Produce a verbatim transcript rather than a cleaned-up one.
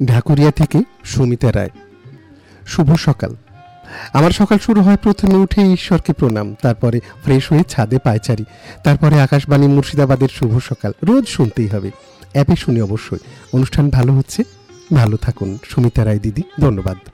ঢাকুরিয়া থেকে সুমিতা রায়। শুভ সকাল। আমার সকাল শুরু হয় প্রথমে উঠে ঈশ্বরকে প্রণাম, তারপরে ফ্রেশ হয়ে ছাদে পায়চারি, তারপরে আকাশবাণী মুর্শিদাবাদের শুভ সকাল রোজ শুনতেই হবে। অ্যাপে শুনি অবশ্যই। অনুষ্ঠান ভালো হচ্ছে, ভালো থাকুন সুমিতা রায় দিদি, ধন্যবাদ।